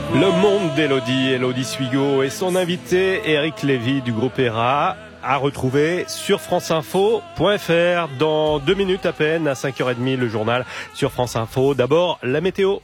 Le monde d'Élodie, Élodie Suigo et son invité Eric Lévy du groupe ERA à retrouver sur franceinfo.fr dans 2 minutes à peine à 5h30 le journal sur France Info. D'abord la météo.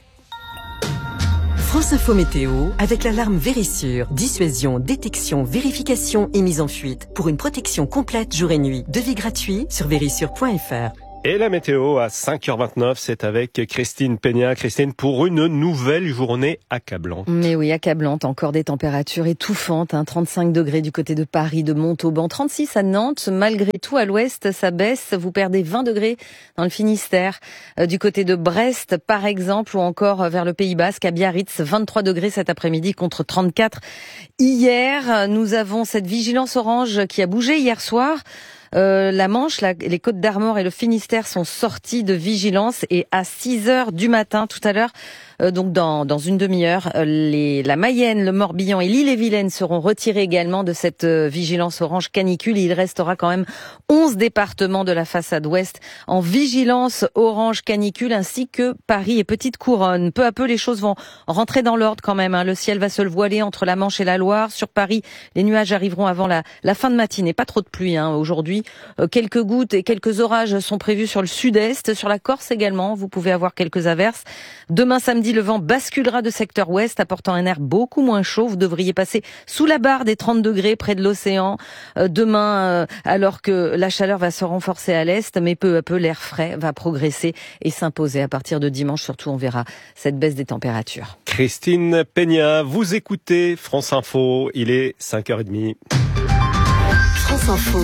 France Info Météo avec l'alarme Vérissure. Dissuasion, détection, vérification et mise en fuite. Pour une protection complète jour et nuit. Devis gratuit sur vérissure.fr. Et la météo à 5h29, c'est avec Christine Peña. Christine, pour une nouvelle journée accablante. Mais oui, accablante. Encore des températures étouffantes. 35 degrés du côté de Paris, de Montauban, 36 à Nantes. Malgré tout, à l'ouest, ça baisse. Vous perdez 20 degrés dans le Finistère. Du côté de Brest, par exemple, ou encore vers le Pays Basque, à Biarritz, 23 degrés cet après-midi contre 34 hier. Nous avons cette vigilance orange qui a bougé hier soir. La Manche, les Côtes d'Armor et le Finistère sont sortis de vigilance et à 6h du matin tout à l'heure, donc dans une demi-heure, la Mayenne, le Morbihan et l'Ille-et-Vilaine seront retirés également de cette vigilance orange canicule. Il restera quand même 11 départements de la façade ouest en vigilance orange canicule ainsi que Paris et Petite Couronne. Peu à peu, les choses vont rentrer dans l'ordre quand même. Le ciel va se voiler entre la Manche et la Loire. Sur Paris, les nuages arriveront avant la fin de matinée. Pas trop de pluie aujourd'hui. Quelques gouttes et quelques orages sont prévus sur le sud-est, sur la Corse également. Vous pouvez avoir quelques averses. Demain samedi, le vent basculera de secteur ouest, apportant un air beaucoup moins chaud. Vous devriez passer sous la barre des 30 degrés près de l'océan. Demain, alors que la chaleur va se renforcer à l'est, mais peu à peu, l'air frais va progresser et s'imposer. À partir de dimanche, surtout, on verra cette baisse des températures. Christine Peña, vous écoutez France Info. Il est 5h30. France Info.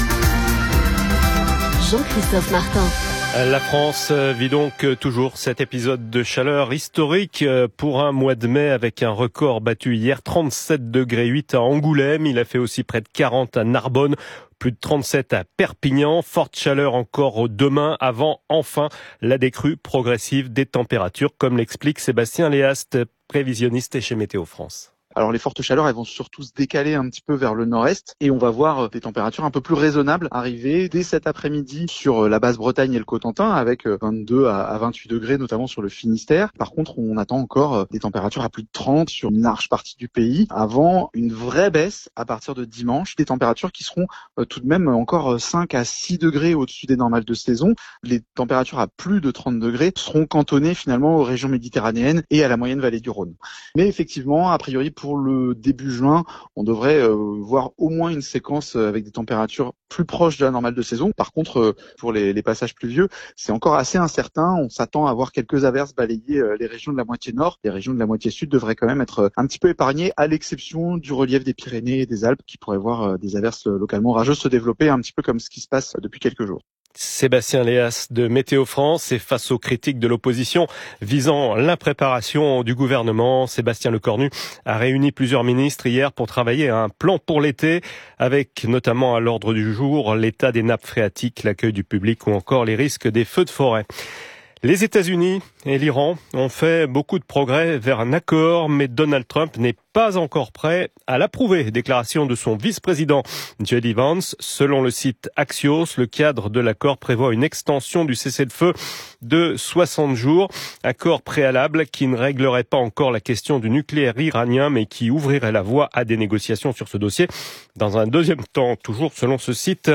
Jean-Christophe Martin. La France vit donc toujours cet épisode de chaleur historique pour un mois de mai avec un record battu hier, 37 degrés 8 à Angoulême. Il a fait aussi près de 40 à Narbonne, plus de 37 à Perpignan. Forte chaleur encore demain avant enfin la décrue progressive des températures, comme l'explique Sébastien Léast, prévisionniste chez Météo France. Alors les fortes chaleurs, elles vont surtout se décaler un petit peu vers le nord-est et on va voir des températures un peu plus raisonnables arriver dès cet après-midi sur la Basse-Bretagne et le Cotentin avec 22 à 28 degrés notamment sur le Finistère. Par contre, on attend encore des températures à plus de 30 sur une large partie du pays avant une vraie baisse à partir de dimanche. Des températures qui seront tout de même encore 5 à 6 degrés au-dessus des normales de saison. Les températures à plus de 30 degrés seront cantonnées finalement aux régions méditerranéennes et à la moyenne vallée du Rhône. Mais effectivement, a priori, pour le début juin, on devrait voir au moins une séquence avec des températures plus proches de la normale de saison. Par contre, pour les passages pluvieux, c'est encore assez incertain. On s'attend à voir quelques averses balayer les régions de la moitié nord. Les régions de la moitié sud devraient quand même être un petit peu épargnées, à l'exception du relief des Pyrénées et des Alpes, qui pourraient voir des averses localement orageuses se développer, un petit peu comme ce qui se passe depuis quelques jours. Sébastien Léas de Météo France et face aux critiques de l'opposition visant l'impréparation du gouvernement, Sébastien Lecornu a réuni plusieurs ministres hier pour travailler à un plan pour l'été avec notamment à l'ordre du jour l'état des nappes phréatiques, l'accueil du public ou encore les risques des feux de forêt. Les États-Unis et l'Iran ont fait beaucoup de progrès vers un accord, mais Donald Trump n'est pas encore prêt à l'approuver. Déclaration de son vice-président J.D. Vance. Selon le site Axios, le cadre de l'accord prévoit une extension du cessez-le-feu de 60 jours. Accord préalable qui ne réglerait pas encore la question du nucléaire iranien, mais qui ouvrirait la voie à des négociations sur ce dossier. Dans un deuxième temps, toujours selon ce site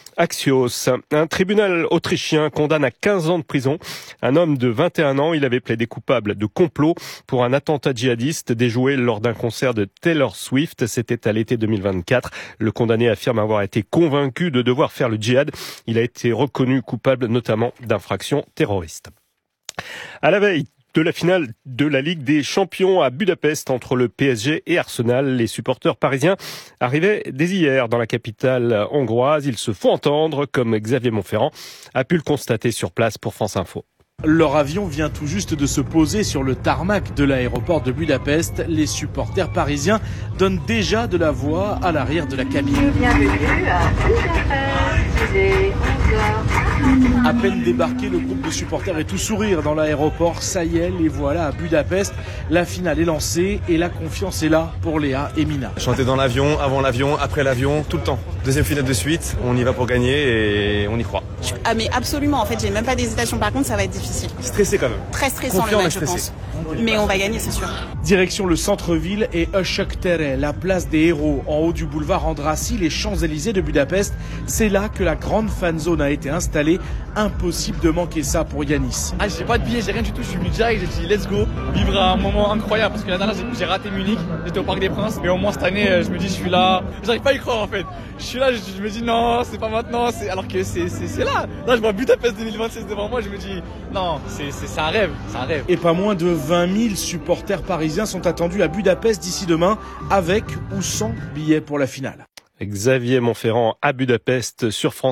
Axios. Un tribunal autrichien condamne à 15 ans de prison un homme de 21 ans. Il avait plaidé coupable de complot pour un attentat djihadiste déjoué lors d'un concert de Taylor Swift. C'était à l'été 2024. Le condamné affirme avoir été convaincu de devoir faire le djihad. Il a été reconnu coupable notamment d'infractions terroristes. À la veille de la finale de la Ligue des Champions à Budapest entre le PSG et Arsenal, les supporters parisiens arrivaient dès hier dans la capitale hongroise. Ils se font entendre, comme Xavier Montferrand a pu le constater sur place pour France Info. Leur avion vient tout juste de se poser sur le tarmac de l'aéroport de Budapest. Les supporters parisiens donnent déjà de la voix à l'arrière de la cabine. Bienvenue à Budapest, il est 11h. À peine débarqué, le groupe de supporters est tout sourire dans l'aéroport. Ça y est, les voilà à Budapest. La finale est lancée et la confiance est là pour Léa et Mina. Chanter dans l'avion, avant l'avion, après l'avion, tout le temps. Deuxième finale de suite, on y va pour gagner et on y croit. Mais absolument, en fait, j'ai même pas d'hésitation. Par contre, ça va être difficile. Stressé quand même. Très stressant le match, je pense. Mais on va gagner, c'est sûr. Direction le centre-ville et Uşaktere, la place des héros, en haut du boulevard Andrassy, les Champs-Élysées de Budapest. C'est là que la grande fan zone a été installée. Impossible de manquer ça pour Yanis. Ah, j'ai pas de billets, j'ai rien du tout. Je suis venu direct, j'ai dit let's go, vivre un moment incroyable parce que la dernière j'ai raté Munich, j'étais au Parc des Princes. Mais au moins cette année, je me dis je suis là. J'arrive pas à y croire en fait. Je suis là, je me dis non, c'est pas maintenant, alors que c'est là. Là, je vois Budapest 2026 devant moi, je me dis non, c'est un rêve, c'est un rêve. Et pas moins de 20 000 supporters parisiens sont attendus à Budapest d'ici demain, avec ou sans billets pour la finale. Xavier Monferrand à Budapest sur France.